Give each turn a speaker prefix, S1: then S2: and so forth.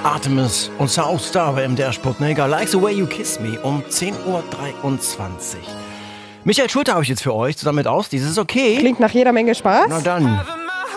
S1: Artemis und Southstar bei MDR Sputnik. I Like the Way You Kiss Me um 10:23 Uhr. Michael Schulte habe ich jetzt für euch zusammen mit Ausdies. Ist es okay?
S2: Klingt nach jeder Menge Spaß.
S1: Na dann.